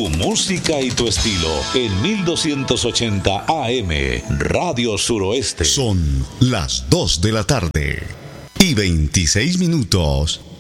Tu música y tu estilo en 1280 AM, Radio Suroeste. Son las 2 de la tarde y 26 minutos.